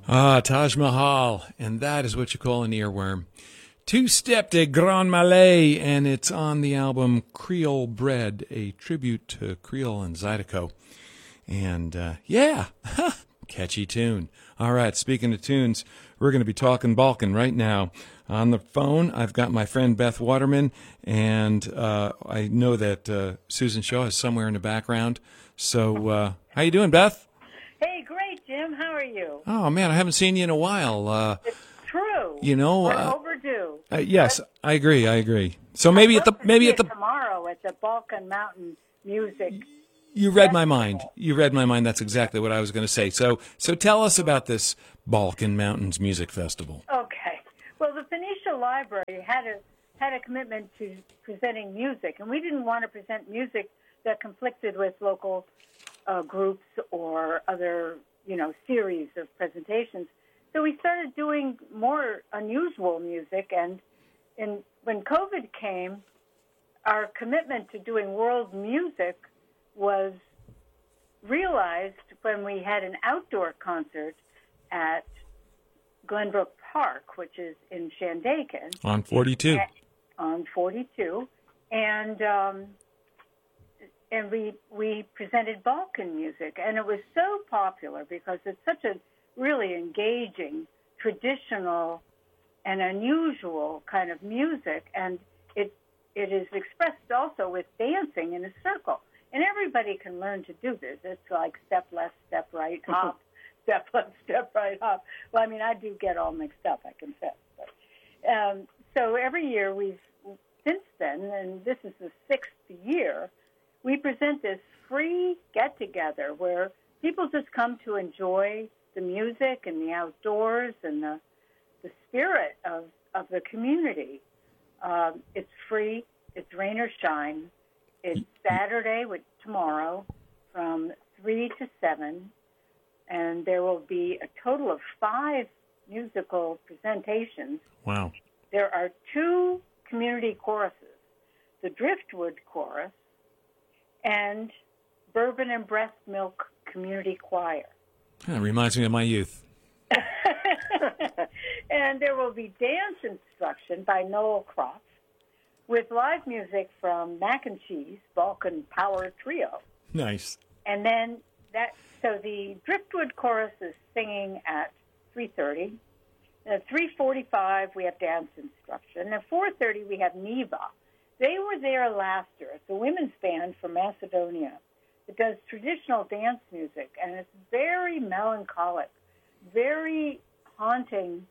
Ah, Taj Mahal, and that is what you call an earworm. Two-Step de Grand Malay, and it's on the album Creole Bread, a tribute to Creole and Zydeco. And, catchy tune. All right, speaking of tunes, we're going to be talking Balkan right now. On the phone, I've got my friend Beth Waterman, and I know that Susan Shaw is somewhere in the background. So, how you doing, Beth? Hey, great, Jim. How are you? Oh, man, I haven't seen you in a while. It's true. You know, we're overdue. Yes, I agree. So maybe tomorrow at the Balkan Mountain Music. You read my mind. That's exactly what I was going to say. So tell us about this Balkan Mountains Music Festival. Okay. Well, the Phoenicia Library had a commitment to presenting music, and we didn't want to present music that conflicted with local groups or other, series of presentations. So we started doing more unusual music, and when COVID came, our commitment to doing world music was realized when we had an outdoor concert at Glenbrook Park, which is in Shandaken. On 42. On 42. And we presented Balkan music, and it was so popular because it's such a really engaging, traditional, and unusual kind of music, and it is expressed also with dancing in a circle. And everybody can learn to do this. It's like step left, step right, hop, step left, step right, hop. Well, I mean, I do get all mixed up, I confess. But, so every year since then, and this is the 6th year, we present this free get-together where people just come to enjoy the music and the outdoors and the spirit of the community. It's free. It's rain or shine. It's Saturday tomorrow from 3 to 7, and there will be a total of 5 musical presentations. Wow. There are 2 community choruses, the Driftwood Chorus and Bourbon and Breast Milk Community Choir. That reminds me of my youth. And there will be dance instruction by Noel Croft with live music from Mac and Cheese, Balkan Power Trio. Nice. And then so the Driftwood Chorus is singing at 3:30. At 3:45, we have dance instruction. At 4:30, we have Neva. They were there last year. It's a women's band from Macedonia. It does traditional dance music, and it's very melancholic, very haunting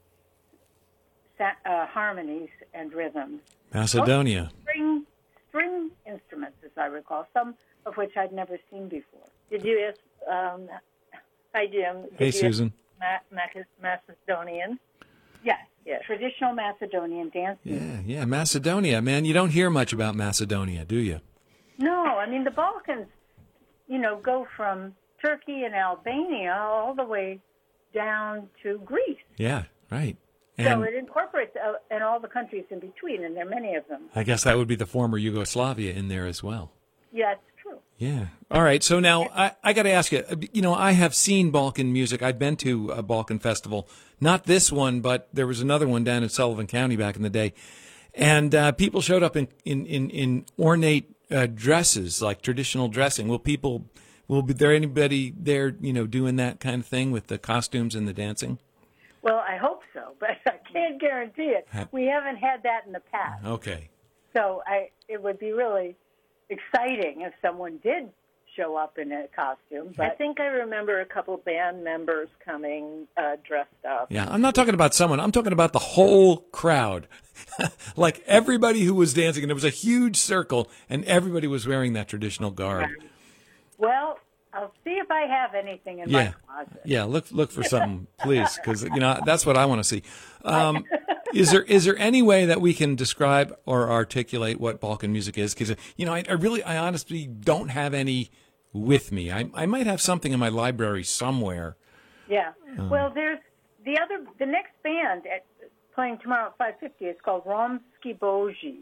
harmonies and rhythms. Macedonia. String instruments, as I recall, some of which I'd never seen before. Did you ask, hi, Jim. Hey, Susan. Macedonian? Yes. Traditional Macedonian dance music. Yeah, Macedonia, man. You don't hear much about Macedonia, do you? No, I mean, the Balkans, go from Turkey and Albania all the way down to Greece. Yeah, right. So it incorporates and all the countries in between, and there are many of them. I guess that would be the former Yugoslavia in there as well. Yeah, it's true. Yeah. All right. So now I got to ask you, I have seen Balkan music. I've been to a Balkan festival. Not this one, but there was another one down in Sullivan County back in the day. And people showed up in ornate dresses, like traditional dressing. Will there anybody there, doing that kind of thing with the costumes and the dancing? Well, I hope so, but I can't guarantee it. We haven't had that in the past. Okay. So it would be really exciting if someone did show up in a costume. But I think I remember a couple band members coming dressed up. Yeah, I'm not talking about someone. I'm talking about the whole crowd. Like everybody who was dancing, and it was a huge circle, and everybody was wearing that traditional garb. Well, I'll see if I have anything in my closet. Yeah, look for something, please, because that's what I want to see. Is there any way that we can describe or articulate what Balkan music is? Because I honestly don't have any with me. I might have something in my library somewhere. Yeah. Well, there's the next band playing tomorrow at 5:50. It's called Romski Boji,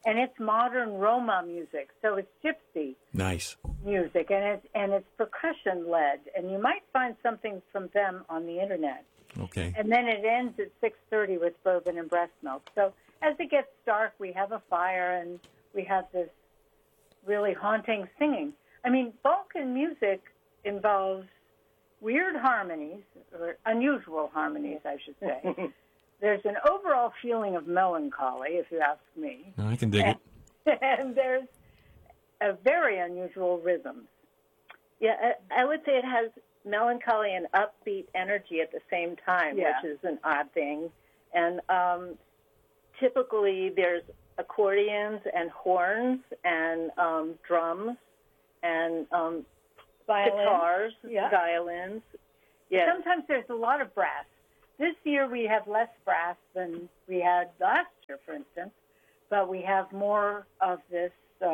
and it's modern Roma music, so it's gypsy Nice. music, and it's percussion led, and you might find something from them on the internet. Okay. And then it ends at 6:30 with bourbon and breast milk. So as it gets dark, we have a fire and we have this really haunting singing. I mean, Balkan music involves weird harmonies, or unusual harmonies, I should say. There's an overall feeling of melancholy, if you ask me. I can dig it. And there's a very unusual rhythm. Yeah, I would say it has melancholy and upbeat energy at the same time, Yeah. which is an odd thing. And typically there's accordions and horns and drums and guitars, Yeah. violins. Yes. Sometimes there's a lot of brass. This year we have less brass than we had last year, for instance, but we have more of this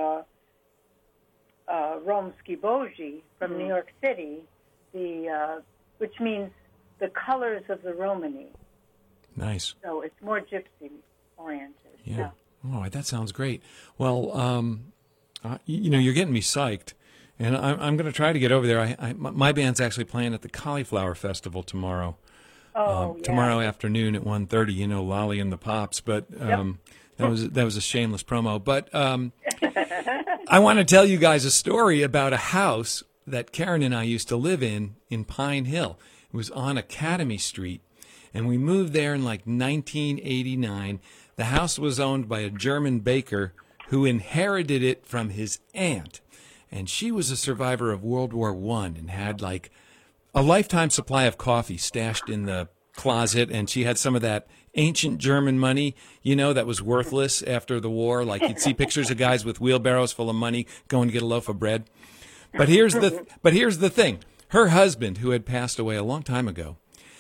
Romski Boji from New York City, which means the colors of the Romany. Nice. So it's more gypsy oriented. Yeah. Oh, that sounds great. Well, you're getting me psyched, and I'm going to try to get over there. My band's actually playing at the Cauliflower Festival tomorrow. Tomorrow afternoon at 1:30. Lolly and the Pops, but that was a shameless promo. But I want to tell you guys a story about a house that Karen and I used to live in Pine Hill. It was on Academy Street, and we moved there in like 1989. The house was owned by a German baker who inherited it from his aunt, and she was a survivor of World War I and had like a lifetime supply of coffee stashed in the closet, and she had some of that ancient German money, that was worthless after the war. Like you'd see pictures of guys with wheelbarrows full of money going to get a loaf of bread. But here's the thing. Her husband, who had passed away a long time ago,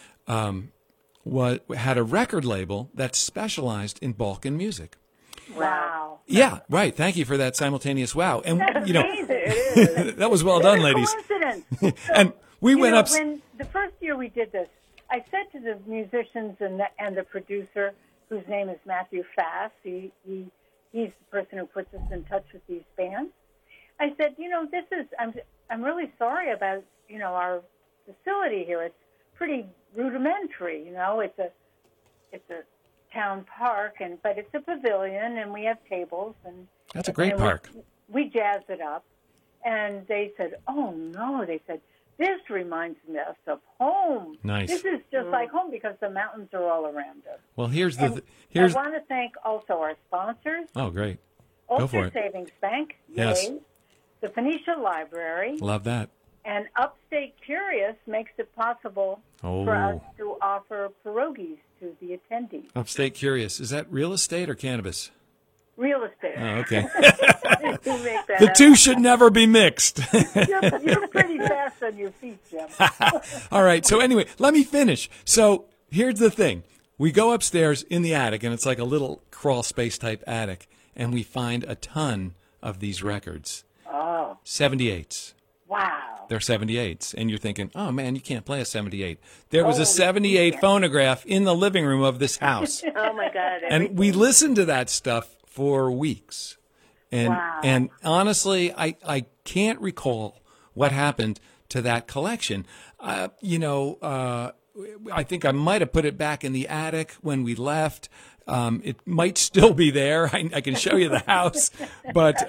had a record label that specialized in Balkan music. Wow. Yeah, right. Thank you for that simultaneous wow. And Amazing. that was well done, ladies. Coincidence. And we went up. When the first year we did this, I said to the musicians and the producer, whose name is Matthew Fass, he's the person who puts us in touch with these bands. I said, I'm really sorry about, our facility here. It's pretty rudimentary, It's a town park, but it's a pavilion, and we have tables, and That's a great park. We jazz it up, and they said, "Oh no," they said, "This reminds us of home. Nice. This is just like home because the mountains are all around us." Well, I want to thank also our sponsors. Oh, great. Go for Ulster it. Savings Bank. Yes. Yay, the Phoenicia Library. Love that. And Upstate Curious makes it possible for us to offer pierogies to the attendees. Upstate Curious. Is that real estate or cannabis? Real estate. Oh, okay. You make that The up. two should never be mixed. You're pretty fast on your feet, Jim. All right. So anyway, let me finish. So here's the thing. We go upstairs in the attic, and it's like a little crawl space type attic, and we find a ton of these records. Oh, 78s. wow. They're 78s. And you're thinking, oh, man, you can't play a 78. There was a 78 phonograph in the living room of this house. Oh, my God. And we listened to that stuff for weeks. And Wow. and honestly, I can't recall what happened to that collection. I think I might have put it back in the attic when we left. It might still be there. I can show you the house, but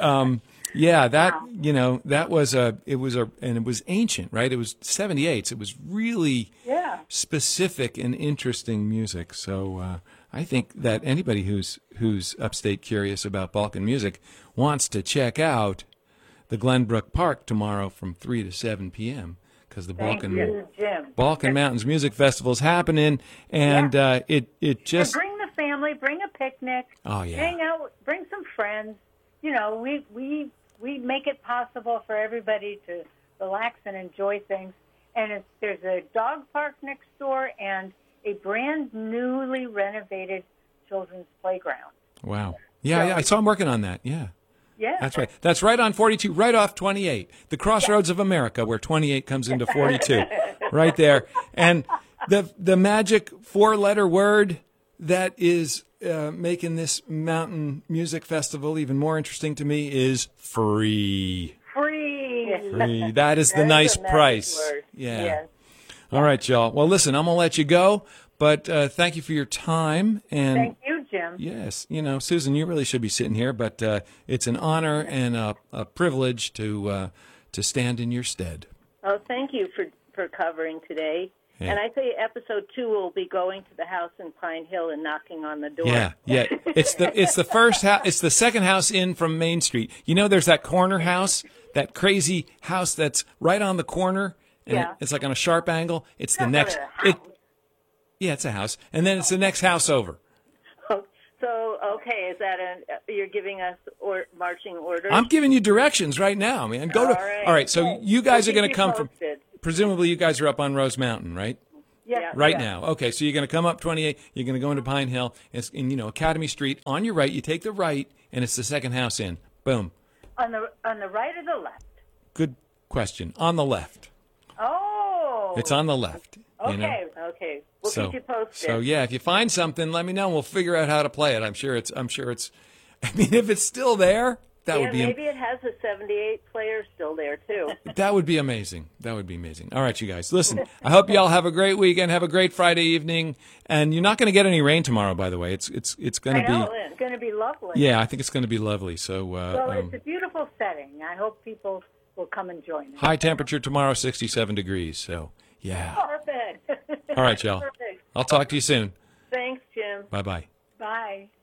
that was it was ancient, right? It was 78s. It was really specific and interesting music. So I think that anybody who's upstate curious about Balkan music wants to check out the Glenbrook Park tomorrow from 3 to 7 p.m. because the Thank you, Jim. Balkan Mountains Music Festival is happening, and it just And bring the family, bring a picnic. Oh, yeah. Hang out, bring some friends. We make it possible for everybody to relax and enjoy things. And there's a dog park next door and a brand newly renovated children's playground. wow. Yeah, I saw him working on that. Yeah. Yeah. That's right. That's right on 42, right off 28. The crossroads of America where 28 comes into 42. Right there. And the magic 4-letter word that is making this mountain music festival even more interesting to me is free. Free. That is the nice price. Word. Yeah. Yes. All right, y'all. Well, listen, I'm going to let you go, but thank you for your time. And Thank you, Jim. yes, Susan, you really should be sitting here, but it's an honor and a privilege to stand in your stead. Oh, thank you for covering today. Yeah. And I say episode 2 will be going to the house in Pine Hill and knocking on the door. Yeah. It's the first house. It's the second house in from Main Street. There's that corner house, that crazy house that's right on the corner. And Yeah. it's like on a sharp angle. It's the That's next. not a house. It's a house, and then it's the next house over. So, okay, is that you're giving us marching orders? I'm giving you directions right now, man. All right. So you guys are going to come from. Presumably, you guys are up on Rose Mountain, right? Yes. Right now. Okay, so you're going to come up 28. You're going to go into Pine Hill. It's in Academy Street. On your right, you take the right, and it's the second house in. Boom. On the right or the left? Good question. On the left. Oh. It's on the left. Okay. Okay, we'll keep you posted. So yeah, if you find something, let me know. We'll figure out how to play it. I'm sure it's. I mean, if it's still there, that would be. Maybe it has a 78 player still there too. That would be amazing. That would be amazing. All right, you guys. Listen, I hope you all have a great weekend. Have a great Friday evening. And you're not going to get any rain tomorrow, by the way. It's going to be. It's going to be lovely. Yeah, I think it's going to be lovely. So. Well, it's a beautiful setting. I hope people will come and join us. High temperature tomorrow, 67 degrees. So yeah. Perfect. All right, y'all. Perfect. I'll talk to you soon. Thanks, Jim. Bye bye. Bye.